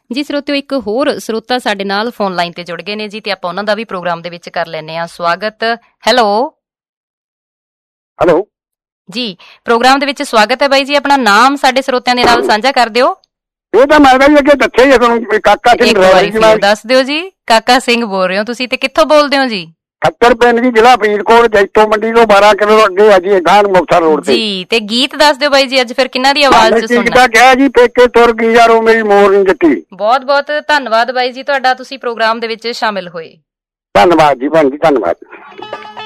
ਜੀ ਸਰੋਤਿਓ, ਇੱਕ ਹੋਰ ਸਰੋਤਾ ਸਾਡੇ ਨਾਲ ਫੋਨ ਲਾਈਨ ਤੇ ਜੁੜ ਗਏ ਨੇ ਜੀ, ਤੇ ਆਪਾਂ ਉਹਨਾਂ ਦਾ ਵੀ ਪ੍ਰੋਗਰਾਮ ਦੇ ਵਿੱਚ ਕਰ ਲੈਂਦੇ ਹਾਂ ਸਵਾਗਤ। ਹੈਲੋ ਹੈਲੋ ਜੀ, ਪ੍ਰੋਗਰਾਮ ਦੇ ਵਿੱਚ ਸਵਾਗਤ ਹੈ ਬਾਈ ਜੀ। ਆਪਣਾ ਨਾਮ ਸਾਡੇ ਸਰੋਤਿਆਂ ਦੇ ਨਾਲ ਸਾਂਝਾ ਕਰ ਦਿਓ। ਇਹ ਤਾਂ ਮੈਂ ਵੀ ਅੱਗੇ ਦੱਸਿਆ ਹੀ ਤੁਹਾਨੂੰ, ਕਾਕਾ ਸਿੰਘ ਇੱਕ ਵਾਰੀ ਫਿਰ ਦੱਸ ਦਿਓ ਜੀ। ਕਾਕਾ ਸਿੰਘ ਬੋਲ ਰਹੇ ਹੋ ਤੁਸੀਂ, ਤੇ ਕਿੱਥੋਂ ਬੋਲਦੇ ਹੋ ਜੀ? ਖੱਤਰ ਪਿੰਡ ਜੀ, ਜ਼ਿਲ੍ਹਾ ਫਰੀਦਕੋਟ, ਜੈਤੋ ਮੰਡੀ ਤੋਂ 12 ਕਿਲੋ ਅੱਗੇ ਆ ਜੀ, ਗਾਂਹ ਮੁਕਤਸਰ ਰੋਡ ਤੇ ਜੀ। ਤੇ ਗੀਤ ਦੱਸ ਦਿਓ ਬਾਈ ਜੀ, ਅੱਜ ਫਿਰ ਕਿਹਨਾਂ ਦੀ ਆਵਾਜ਼ ਚ ਸੁਣਨਾ? ਕਿਹਾ ਜੀ, ਪੇਕੇ ਤੁਰ ਗਈ ਯਾਰੋ ਮੇਰੀ ਮੋਰ ਨੀ ਜੱਟੀ। ਬਹੁਤ ਬਹੁਤ ਧੰਨਵਾਦ ਬਾਈ ਜੀ ਤੁਹਾਡਾ, ਤੁਸੀਂ ਪ੍ਰੋਗਰਾਮ ਦੇ ਵਿੱਚ ਸ਼ਾਮਿਲ ਹੋਏ। ਧੰਨਵਾਦ ਜੀ ਭੈਣ ਜੀ, ਧੰਨਵਾਦ।